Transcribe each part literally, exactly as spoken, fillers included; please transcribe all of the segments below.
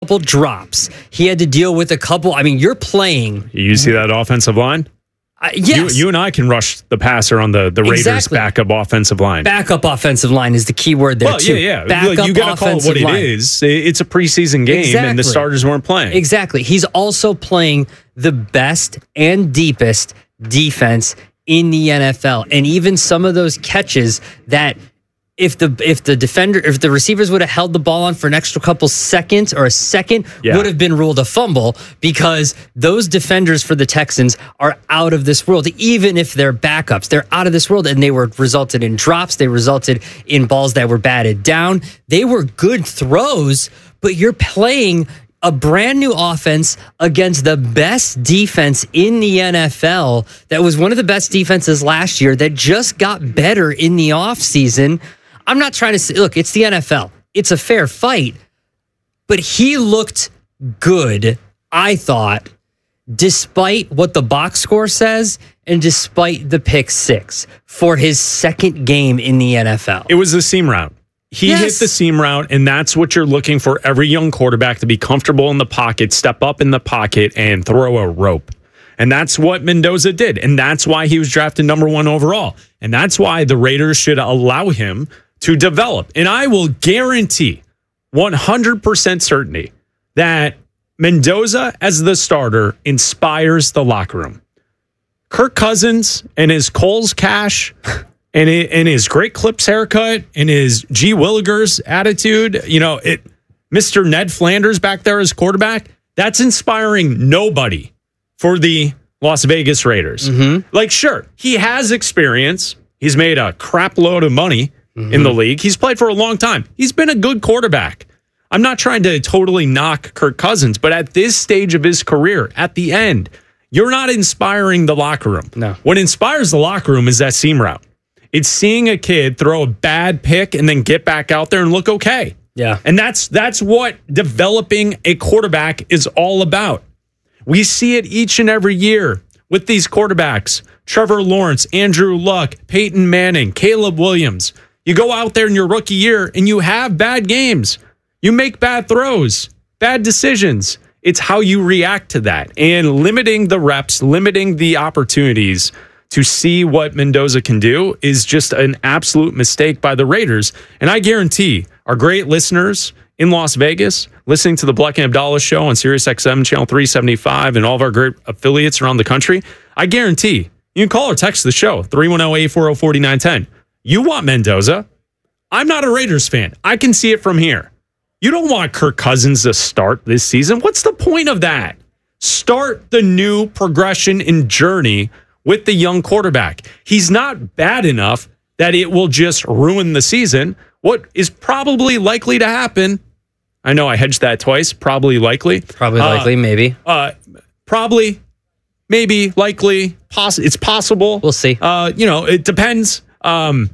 couple drops. He had to deal with a couple. I mean, you're playing. You see that offensive line? Uh, yes. You, you and I can rush the passer on the, the Raiders' Exactly. backup offensive line. Backup offensive line is the key word there, well, too. yeah, yeah. Backup you got to call it what line. it is. It's a preseason game, Exactly. and the starters weren't playing. Exactly. He's also playing the best and deepest defense in the N F L. And even some of those catches that if the if the defender, if the receivers would have held the ball on for an extra couple seconds or a second, Yeah. would have been ruled a fumble because those defenders for the Texans are out of this world. Even if they're backups, they're out of this world, and they were resulted in drops. They resulted in balls that were batted down. They were good throws, but you're playing a brand new offense against the best defense in the N F L. That was one of the best defenses last year that just got better in the offseason. I'm not trying to say, look, it's the N F L. It's a fair fight, but he looked good, I thought, despite what the box score says and despite the pick six for his second game in the N F L. It was the seam route. He Yes. hit the seam route, and that's what you're looking for every young quarterback to be comfortable in the pocket, step up in the pocket, and throw a rope. And that's what Mendoza did. And that's why he was drafted number one overall. And that's why the Raiders should allow him to develop. And I will guarantee one hundred percent certainty that Mendoza as the starter inspires the locker room. Kirk Cousins and his Coles cash and, it, and his great clips haircut and his G. Willigers attitude, you know, it, Mister Ned Flanders back there as quarterback, that's inspiring nobody for the Las Vegas Raiders. Mm-hmm. Like, sure, he has experience. He's made a crap load of money mm-hmm. in the league. He's played for a long time. He's been a good quarterback. I'm not trying to totally knock Kirk Cousins, but at this stage of his career, at the end, you're not inspiring the locker room. No. What inspires the locker room is that seam route. It's seeing a kid throw a bad pick and then get back out there and look okay. Yeah. And that's that's what developing a quarterback is all about. We see it each and every year with these quarterbacks. Trevor Lawrence, Andrew Luck, Peyton Manning, Caleb Williams. You go out there in your rookie year and you have bad games. You make bad throws, bad decisions. It's how you react to that. And limiting the reps, limiting the opportunities to see what Mendoza can do is just an absolute mistake by the Raiders. And I guarantee our great listeners in Las Vegas, listening to the Black and Abdallah show on Sirius X M channel three seventy-five and all of our great affiliates around the country, I guarantee you can call or text the show, three one zero, eight four zero, four nine one zero. You want Mendoza. I'm not a Raiders fan. I can see it from here. You don't want Kirk Cousins to start this season. What's the point of that? Start the new progression and journey with the young quarterback. He's not bad enough that it will just ruin the season. What is probably likely to happen, I know I hedged that twice, probably likely. Probably uh, likely, maybe. Uh, probably, maybe, likely, poss- it's possible. We'll see. Uh, you know, it depends. Um,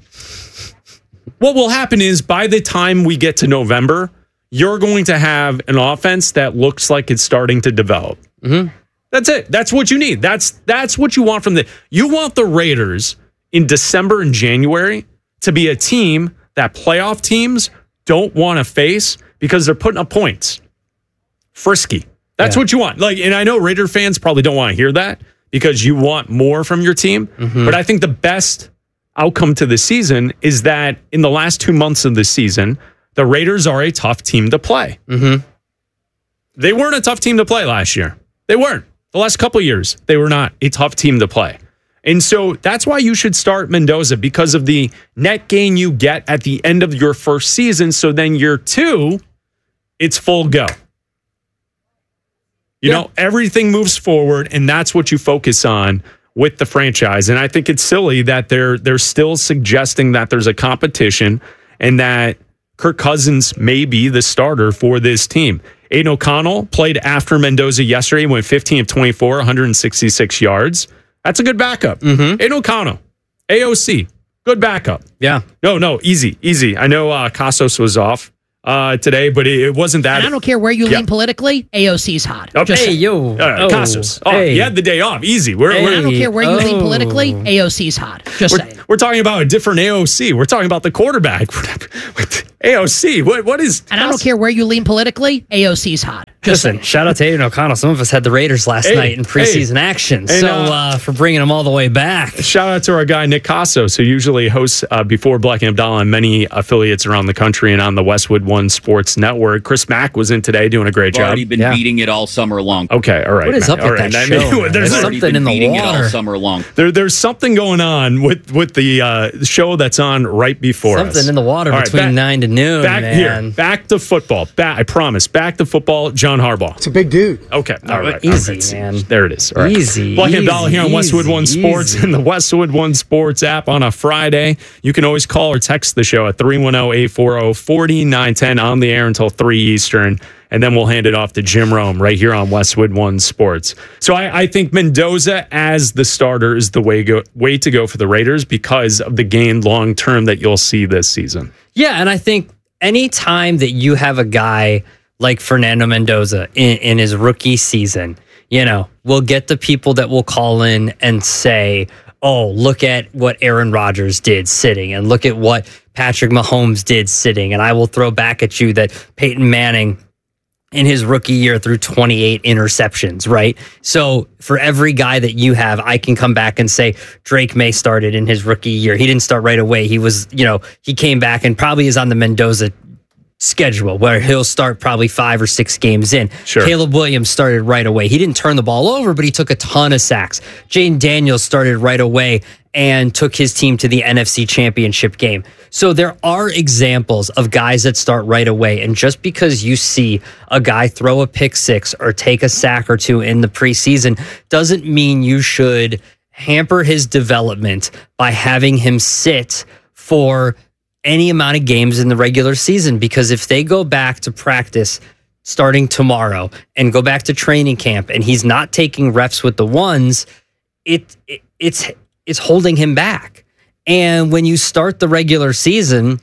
what will happen is by the time we get to November, you're going to have an offense that looks like it's starting to develop. Mm-hmm. That's it. That's what you need. That's that's what you want from the. You want the Raiders in December and January to be a team that playoff teams don't want to face because they're putting up points. Frisky. That's Yeah. what you want. Like, and I know Raider fans probably don't want to hear that because you want more from your team. Mm-hmm. But I think the best outcome to the season is that in the last two months of the season, the Raiders are a tough team to play. Mm-hmm. They weren't a tough team to play last year. They weren't. The last couple of years, they were not a tough team to play. And so that's why you should start Mendoza, because of the net gain you get at the end of your first season. So then year two, it's full go. You Yeah. know, everything moves forward, and that's what you focus on with the franchise. And I think it's silly that they're they're still suggesting that there's a competition and that Kirk Cousins may be the starter for this team. Aiden O'Connell played after Mendoza yesterday, went fifteen of twenty-four, one hundred sixty-six yards. That's a good backup. Mm-hmm. Aiden O'Connell, A O C, good backup. Yeah. No, no, easy, easy. I know uh, Casas was off uh, today, but it, it wasn't that. And I don't care where you Yeah. lean politically, A O C's hot. Okay. Just Hey, saying. yo. Uh, oh, Casos. Oh, hey. you had the day off. Easy. We're, Hey. we're I don't care where you lean Oh. politically, A O C's hot. Just We're, saying. we're talking about a different A O C. We're talking about the quarterback. A O C. What? What is? And I don't care where you lean politically, A O C's hot. Just Listen, saying. shout out to Aiden O'Connell. Some of us had the Raiders last Hey, night in preseason action. And, so uh, uh, for bringing them all the way back. Shout out to our guy Nick Casos, who usually hosts uh, Before Black and Abdallah on many affiliates around the country and on the Westwood One Sports Network. Chris Mack was in today, doing a great I've job. already been Yeah. beating it all summer long. Okay, all right. What is Matt, up all with right. that I show, mean, man? there's There's a- Already something been in the beating it all water. summer long. There, there's something going on with with the uh, show that's on right before us. Something in the water All right, between back- nine to noon, Back man. here, back to football. Back, I promise. Back to football. John Harbaugh. It's a big dude. Okay, all right, easy, all right. man. There it is. All right. Easy, Black and Abdallah here on easy, Westwood One easy, Sports easy. and the Westwood One Sports app on a Friday. You can always call or text the show at three one zero, eight four zero, four nine one zero on the air until three Eastern. And then we'll hand it off to Jim Rome right here on Westwood One Sports. So I, I think Mendoza as the starter is the way go way to go for the Raiders because of the gain long term that you'll see this season. Yeah, and I think any time that you have a guy like Fernando Mendoza in, in his rookie season, you know, we'll get the people that will call in and say, oh, look at what Aaron Rodgers did sitting and look at what Patrick Mahomes did sitting. And I will throw back at you that Peyton Manning in his rookie year threw twenty-eight interceptions, right? So for every guy that you have, I can come back and say Drake May started in his rookie year. He didn't start right away. He was, you know, he came back and probably is on the Mendoza schedule where he'll start probably five or six games in. Sure. Caleb Williams started right away. He didn't turn the ball over, but he took a ton of sacks. Jaden Daniels started right away and took his team to the N F C Championship game. So there are examples of guys that start right away. And just because you see a guy throw a pick six or take a sack or two in the preseason doesn't mean you should hamper his development by having him sit for any amount of games in the regular season, because if they go back to practice starting tomorrow and go back to training camp and he's not taking reps with the ones, it, it it's it's holding him back. And when you start the regular season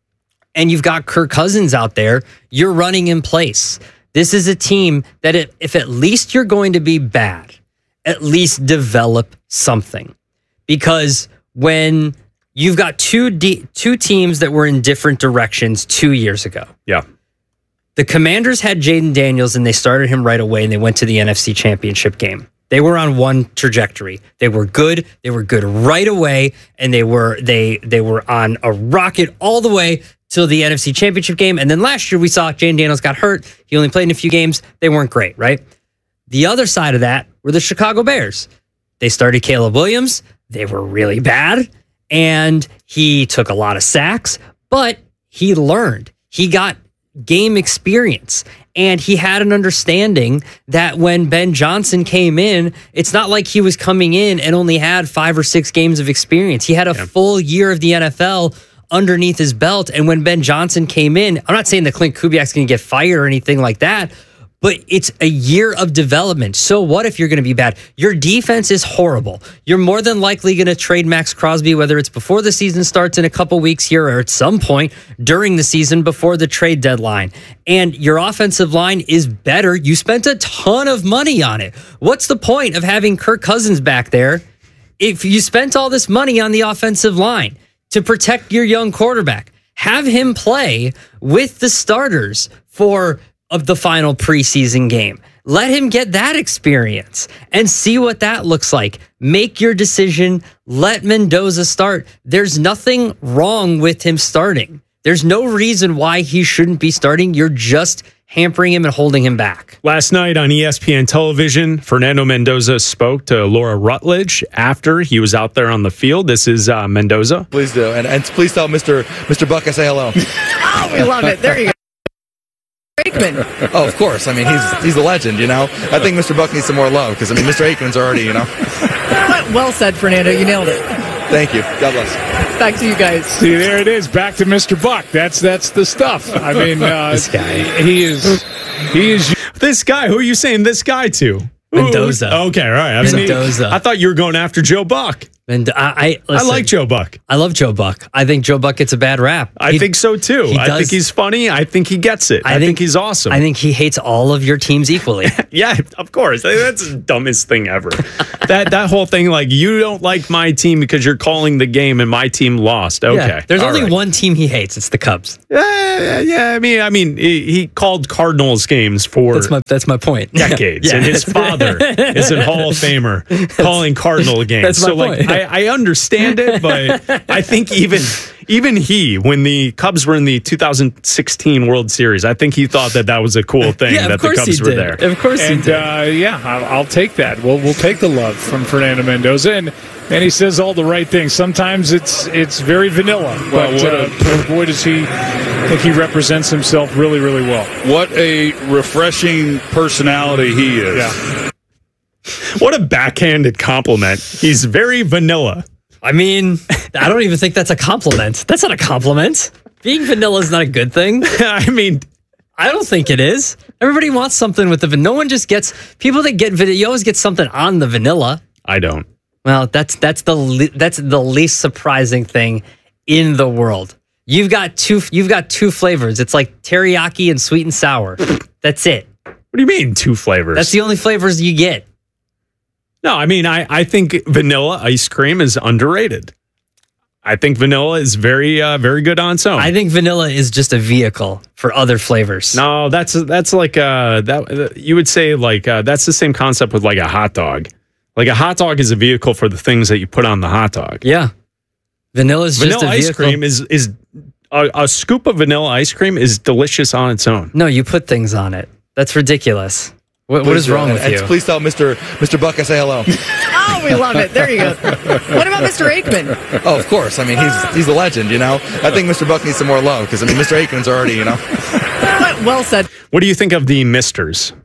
and you've got Kirk Cousins out there, you're running in place. This is a team that if, if at least you're going to be bad, at least develop something. Because when you've got two de- two teams that were in different directions two years ago. Yeah. The Commanders had Jaden Daniels and they started him right away and they went to the N F C Championship game. They were on one trajectory. They were good. They were good right away, and they were they they were on a rocket all the way till the N F C Championship game. And then last year we saw Jaden Daniels got hurt. He only played in a few games. They weren't great, right? The other side of that were the Chicago Bears. They started Caleb Williams. They were really bad. And he took a lot of sacks, but he learned. He got game experience. And he had an understanding that when Ben Johnson came in, it's not like he was coming in and only had five or six games of experience. He had a yeah. full year of the N F L underneath his belt. And when Ben Johnson came in, I'm not saying that Clint Kubiak's going to get fired or anything like that, but it's a year of development. So what if you're going to be bad? Your defense is horrible. You're more than likely going to trade Max Crosby, whether it's before the season starts in a couple weeks here or at some point during the season before the trade deadline. And your offensive line is better. You spent a ton of money on it. What's the point of having Kirk Cousins back there if you spent all this money on the offensive line to protect your young quarterback? Have him play with the starters for of the final preseason game. Let him get that experience and see what that looks like. Make your decision. Let Mendoza start. There's nothing wrong with him starting. There's no reason why he shouldn't be starting. You're just hampering him and holding him back. Last night on E S P N television, Fernando Mendoza spoke to Laura Rutledge after he was out there on the field. This is uh, Mendoza. Please do. And, and please tell Mister Mister Buck I say hello. Oh, we love it. There you go. Aikman. Oh, of course. I mean, he's he's a legend, you know. I think Mister Buck needs some more love because, I mean, Mister Aikman's already, you know. Well said, Fernando. You nailed it. Thank you. God bless. Back to you guys. See, there it is. Back to Mister Buck. That's that's the stuff. I mean, uh, this guy. He is. He is. This guy. Who are you saying this guy to? Mendoza. Ooh, okay, all right. I Mendoza. I thought you were going after Joe Buck. And I, I, I listen, like Joe Buck. I love Joe Buck. I think Joe Buck gets a bad rap. I He- think so too. he I does- think he's funny. I think he gets it. I, think, he's awesome. I think he hates all of your teams equally. Yeah, of course. That's the dumbest thing ever. that that whole thing, like, you don't like my team because you're calling the game and my team lost. Okay. Yeah, there's all only right. one team he hates. It's the Cubs. Yeah, yeah, yeah. I mean, I mean, he, he called Cardinals games for That's my that's my point. decades, Yeah. and his father is a Hall of Famer calling Cardinal games. that's my so, like, point. I, I understand it, but I think even even he, when the Cubs were in the two thousand sixteen World Series, I think he thought that that was a cool thing Yeah, of that the course Cubs he were did. there. Of course he And did. uh, yeah, I'll, I'll take that. We'll we'll take the love from Fernando Mendoza, and and he says all the right things. Sometimes it's it's very vanilla, but what a- uh, but boy does he I think he represents himself really really well. What a refreshing personality he is. Yeah. What a backhanded compliment. He's very vanilla. I mean, I don't even think that's a compliment. That's not a compliment. Being vanilla is not a good thing. I mean, I don't think it is. Everybody wants something with the vanilla. No one just gets people that get vanilla. You always get something on the vanilla. I don't. Well, that's that's the le- that's the least surprising thing in the world. You've got two you've got two flavors. It's like teriyaki and sweet and sour. That's it. What do you mean, two flavors? That's the only flavors you get. No, I mean, I, I think vanilla ice cream is underrated. I think vanilla is very, uh, very good on its own. I think vanilla is just a vehicle for other flavors. no, that's that's like uh, that. You would say like uh, that's the same concept with like a hot dog. Like a hot dog is a vehicle for the things that you put on the hot dog. Yeah. Vanilla is just Vanilla a ice vehicle. cream is is a, a scoop of vanilla ice cream is delicious on its own. No, you put things on it. That's ridiculous. What, what is wrong with and you? Please tell Mister Mister Buck I say hello. Oh, we love it. There you go. What about Mister Aikman? Oh, of course. I mean, he's he's a legend, you know. I think Mister Buck needs some more love because I mean, Mister Aikman's already, you know. Well said. What do you think of the Misters?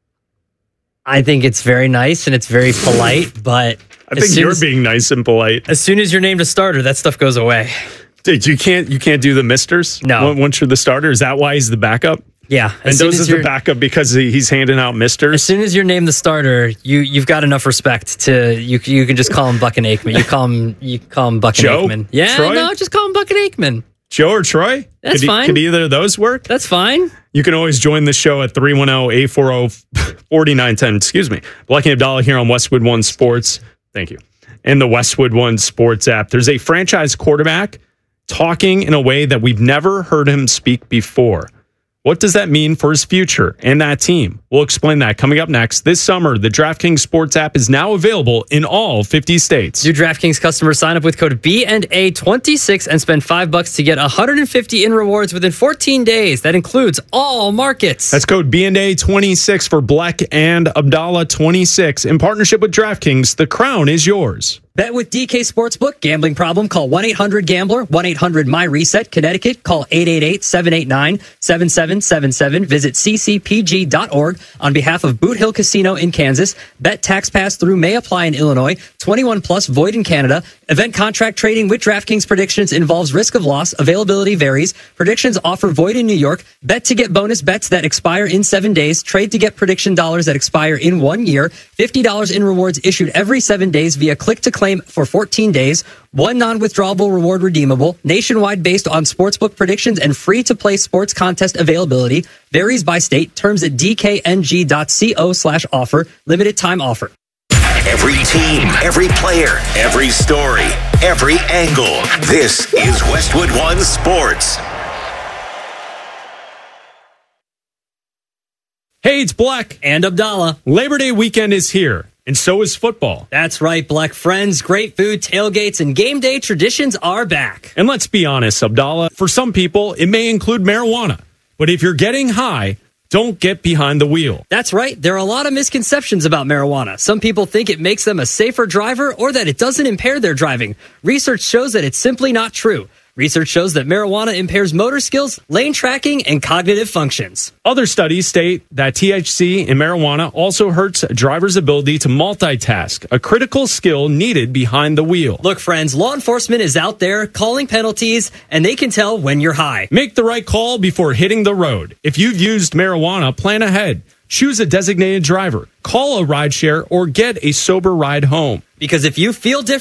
I think it's very nice and it's very polite, but I as think soon you're as, being nice and polite. as soon as you're named a starter, that stuff goes away. Dude, you can't you can't do the Misters. No. Once you're the starter, is that why he's the backup? Yeah. And As soon those as is the you're, backup because he- he's handing out as Misters. soon as you're named the starter, you you've got enough respect to you you can just call him Buck and Aikman. You call him you call him Buck and Joe? Aikman. Yeah, Troy? no, just call him Buck and Aikman. Joe or Troy? That's could, fine. Could either of those work? That's fine. You can always join the show at three one zero, eight four zero, four nine one zero. Excuse me. Lucky Abdallah here on Westwood One Sports. Thank you. And the Westwood One Sports app. There's a franchise quarterback talking in a way that we've never heard him speak before. What does that mean for his future and that team? We'll explain that coming up next. This summer, the DraftKings Sports app is now available in all fifty states. New DraftKings customers sign up with code B and A twenty-six and spend five bucks to get one hundred fifty in rewards within fourteen days. That includes all markets. That's code B and A twenty-six for Black and Abdallah twenty-six. In partnership with DraftKings, the crown is yours. Bet with D K Sportsbook. Gambling problem? Call one eight hundred gambler, one eight hundred my reset. Connecticut, call eight eight eight, seven eight nine, seven seven seven seven. Visit c c p g dot org on behalf of Boot Hill Casino in Kansas. Bet tax pass through may apply in Illinois. twenty-one plus void in Canada. Event contract trading with DraftKings predictions involves risk of loss. Availability varies. Predictions offer void in New York. Bet to get bonus bets that expire in seven days. Trade to get prediction dollars that expire in one year. fifty dollars in rewards issued every seven days via click to claim for fourteen days. One non-withdrawable reward redeemable. Nationwide based on sportsbook predictions and free-to-play sports contest availability. Varies by state. Terms at d k n g dot co slash offer. Limited time offer. Every team, every player, every story, every angle. This is Westwood One Sports. Hey, it's Black. And Abdallah. Labor Day weekend is here, and so is football. That's right, Black friends. Great food, tailgates, and game day traditions are back. And let's be honest, Abdallah, for some people, it may include marijuana. But if you're getting high, don't get behind the wheel. That's right. There are a lot of misconceptions about marijuana. Some people think it makes them a safer driver or that it doesn't impair their driving. Research shows that it's simply not true. Research shows that marijuana impairs motor skills, lane tracking, and cognitive functions. Other studies state that T H C in marijuana also hurts a driver's ability to multitask, a critical skill needed behind the wheel. Look, friends, law enforcement is out there calling penalties, and they can tell when you're high. Make the right call before hitting the road. If you've used marijuana, plan ahead. Choose a designated driver, call a rideshare, or get a sober ride home. Because if you feel different,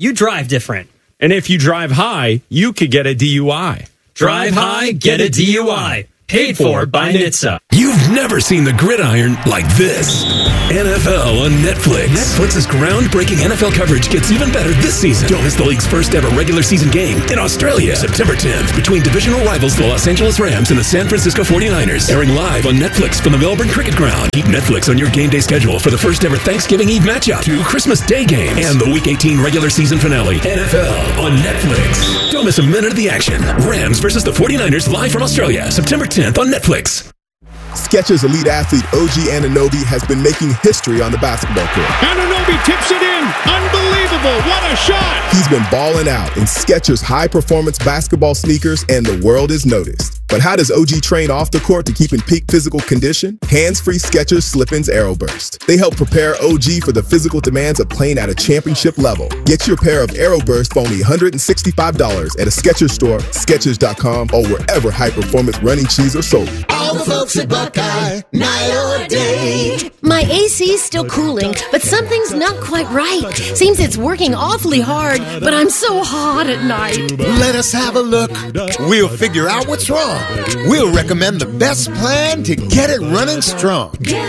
You drive different. And if you drive high, you could get a D U I. Drive high, get a D U I. Paid for by N H T S A. You've never seen the gridiron like this. N F L on Netflix. Netflix's groundbreaking N F L coverage gets even better this season. Don't miss the league's first ever regular season game in Australia, September tenth, between divisional rivals the Los Angeles Rams and the San Francisco forty-niners. Airing live on Netflix from the Melbourne Cricket Ground. Keep Netflix on your game day schedule for the first ever Thanksgiving Eve matchup, two Christmas Day games, and the Week eighteen regular season finale. N F L on Netflix. Don't miss a minute of the action. Rams versus the forty-niners live from Australia, September tenth on Netflix. Skechers elite athlete O G Anunoby has been making history on the basketball court. Anunoby tips it in. Unbelievable. What a shot. He's been balling out in Skechers high-performance basketball sneakers, and the world is noticed. But how does O G train off the court to keep in peak physical condition? Hands-free Skechers Slip-ins Aeroburst. They help prepare O G for the physical demands of playing at a championship level. Get your pair of Aeroburst for only one hundred sixty-five dollars at a Skechers store, Skechers dot com, or wherever high-performance running shoes are sold. All the folks at Buckeye, night or day. My A C's still cooling, but something's not quite right. Seems it's working awfully hard, but I'm so hot at night. Let us have a look. We'll figure out what's wrong. We'll recommend the best plan to get it running strong.